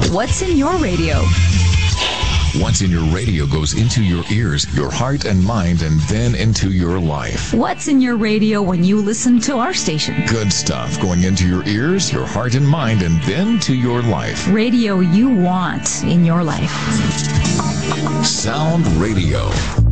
What's in your radio? What's in your radio goes into your ears, your heart and mind, and then into your life. What's in your radio when you listen to our station? Good stuff going into your ears, your heart and mind, and then to your life. Radio you want in your life. Sound Radio.